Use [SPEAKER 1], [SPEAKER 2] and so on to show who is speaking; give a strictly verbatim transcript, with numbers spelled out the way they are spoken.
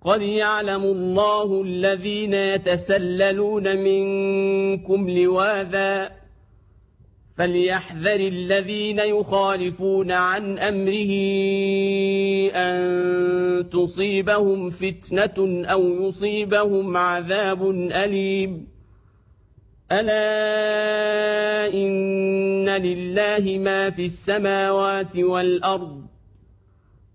[SPEAKER 1] قد يعلم الله الذين يتسللون منكم لواذا فليحذر الذين يخالفون عن أمره أن تصيبهم فتنة أو يصيبهم عذاب أليم ألا إن لله ما في السماوات والأرض